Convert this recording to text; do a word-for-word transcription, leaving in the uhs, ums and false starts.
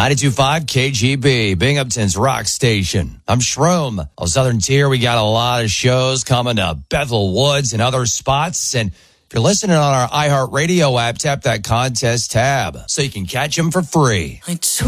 ninety-two point five K G B, Binghamton's rock station. I'm Shroom. On Southern Tier, we got a lot of shows coming to Bethel Woods and other spots. And if you're listening on our iHeartRadio app, tap that contest tab so you can catch them for free. I